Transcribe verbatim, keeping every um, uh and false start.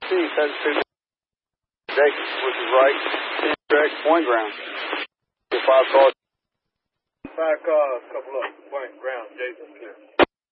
T, seventy-two. Jacob, which is right. Direct point ground. Five cars. Five cars, couple up. Point ground, Jason.